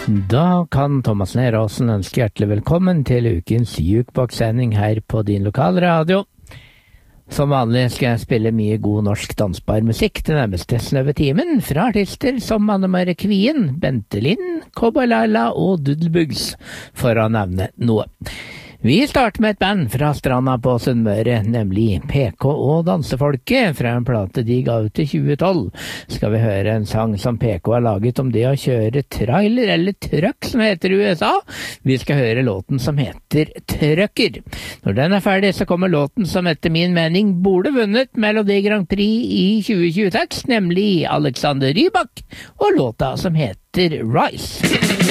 Da kan Thomas Neråsen ønske hjertelig velkommen til ukens jukebox-sending her på din lokalradio. Som vanlig skal jeg spille mye god norsk dansbar musikk til nærmeste snøve timen, fra artister som Anne-Marie Kvien, Bente Lind, Cowboy Laila og Doodlebugs, for å nevne noe. Vi starter med et band fra stranda på Sunnmøre, nemlig PK og Dansefolket, fra en plate de ga ut i 2012. Skal vi høre en sang som PK har laget om det å kjøre trailer, eller truck som heter i USA. Vi skal høre låten som heter Trucker. Når den er ferdig, så kommer låten som etter min mening burde vunnet Melodi Grand Prix i 2026, nemlig Alexander Rybak, og låta som heter Rise.